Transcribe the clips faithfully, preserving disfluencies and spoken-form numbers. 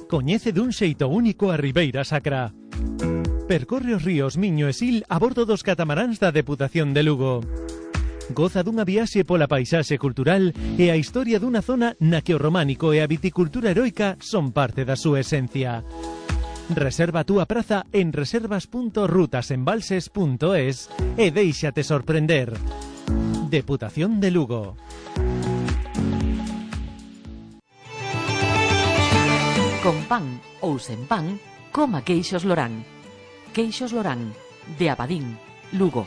Coñece dun xeito único a Ribeira Sacra. Percorre os ríos Miño e Sil a bordo dos catamaráns da Deputación de Lugo. Goza dunha viaxe pola paisaxe cultural e a historia dunha zona na que o románico e a viticultura heroica son parte da súa esencia. Reserva a túa praza en reservas punto rutasembalses punto es e déixate sorprender. Deputación de Lugo. Con pan ou sen pan, coma queixos Lorán. Queixos Lorán, de Abadín, Lugo.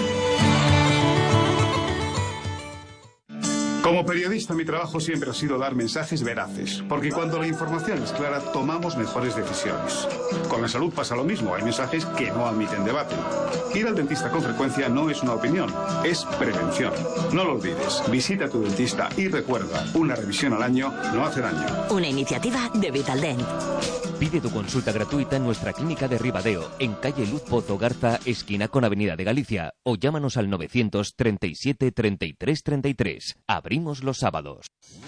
Como periodista, mi trabajo siempre ha sido dar mensajes veraces, porque cuando la información es clara, tomamos mejores decisiones. Con la salud pasa lo mismo, hay mensajes que no admiten debate. Ir al dentista con frecuencia no es una opinión, es prevención. No lo olvides, visita a tu dentista y recuerda, una revisión al año no hace daño. Una iniciativa de Vitaldent. Pide tu consulta gratuita en nuestra clínica de Ribadeo, en calle Luz Pozo Garza, esquina con Avenida de Galicia, o llámanos al novecientos treinta y siete treinta y tres treinta y tres. Abrimos los sábados.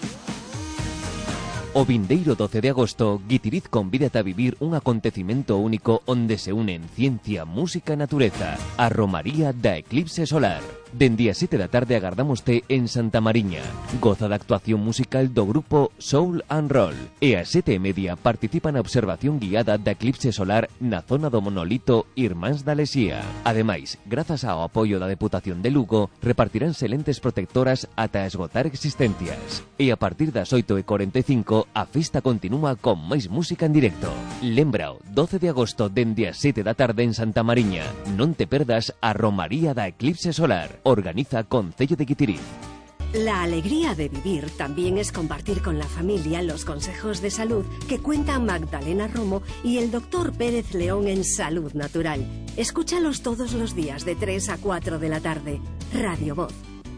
O vindeiro doce de agosto, Guitiriz convídate a vivir un acontecimento único onde se unen ciencia, música e natureza. A Romaría da Eclipse Solar. Dende a sete da tarde agardámoste en Santa Mariña. Goza da actuación musical do grupo Soul and Roll. E a sete e media participa na observación guiada da eclipse solar na zona do monolito Irmáns da Lesía. Ademais, grazas ao apoio da Deputación de Lugo, repartiránse lentes protectoras ata esgotar existencias. E a partir das oito e cuarenta e cinco, a festa continúa con máis música en directo. Lembrao, doce de agosto dende a sete da tarde en Santa Mariña. Non te perdas a Romaría da Eclipse Solar. Organiza Concello de Guitiriz. La alegría de vivir también es compartir con la familia los consejos de salud que cuentan Magdalena Romo y el doctor Pérez León en Salud Natural. Escúchalos todos los días de tres a cuatro de la tarde. Radio Voz.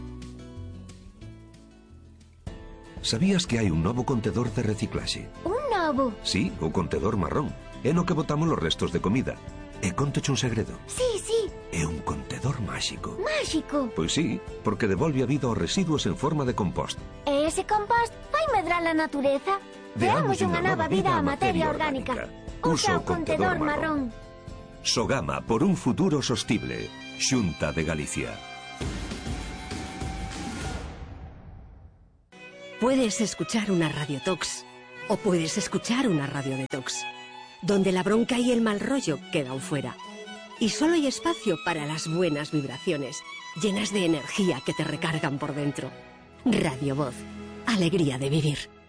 Sabías que hai un novo contedor de reciclaxe? Un novo? Sí, o contedor marrón. É no que botamos os restos de comida. E contoche un segredo. Sí, sí. É un contedor máxico. Máxico? Pois sí, porque devolve a vida aos residuos en forma de compost. E ese compost vai medrar a natureza? Deamos unha nova vida á materia orgánica. Usa o contedor marrón. Sogama por un futuro sostible. Xunta de Galicia. Puedes escuchar una radiotox o puedes escuchar una radio detox, donde la bronca y el mal rollo quedan fuera. Y solo hay espacio para las buenas vibraciones, llenas de energía que te recargan por dentro. Radio Voz. Alegría de vivir.